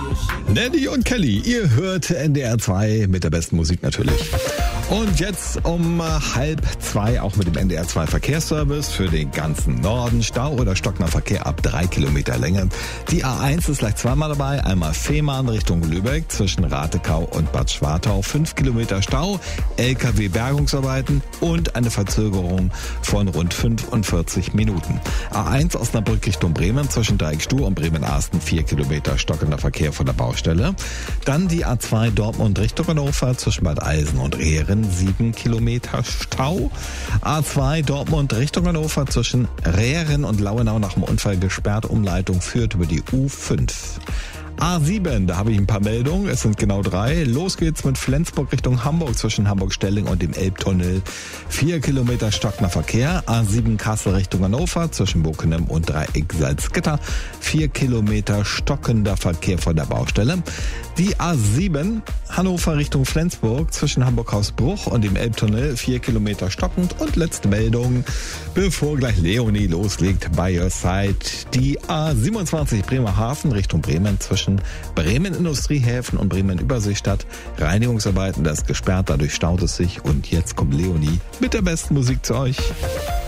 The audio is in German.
Nelly und Kelly, ihr hört NDR 2 mit der besten Musik natürlich. Und jetzt um 1:30 auch mit dem NDR 2 Verkehrsservice für den ganzen Norden. Stau oder stockender Verkehr ab 3 Kilometer Länge. Die A1 ist gleich zweimal dabei. Einmal Fehmarn Richtung Lübeck zwischen Ratekau und Bad Schwartau. 5 Kilometer Stau, LKW-Bergungsarbeiten und eine Verzögerung von rund 45 Minuten. A1 Osnabrück Richtung Bremen zwischen Dreieckstuhl und Bremen-Arsten 4 Kilometer stockender Verkehr von der Baustelle. Dann die A2 Dortmund Richtung Hannover zwischen Bad Eisen und Rehren 7 Kilometer Stau. A2 Dortmund Richtung Hannover zwischen Rehren und Lauenau nach dem Unfall gesperrt. Umleitung führt über die U5. A7, da habe ich ein paar Meldungen, es sind genau 3. Los geht's mit Flensburg Richtung Hamburg zwischen Hamburg-Stelling und dem Elbtunnel. 4 Kilometer stockender Verkehr. A7 Kassel Richtung Hannover zwischen Bockenem und Dreieck Salzgitter. 4 Kilometer stockender Verkehr von der Baustelle. Die A7 Hannover Richtung Flensburg zwischen Hamburg-Hausbruch und dem Elbtunnel. 4 Kilometer stockend. Und letzte Meldung, bevor gleich Leonie loslegt, by your side. Die A27 Bremerhaven Richtung Bremen zwischen Bremen Industriehäfen und Bremen Überseestadt. Reinigungsarbeiten, das ist gesperrt, dadurch staut es sich. Und jetzt kommt Leonie mit der besten Musik zu euch.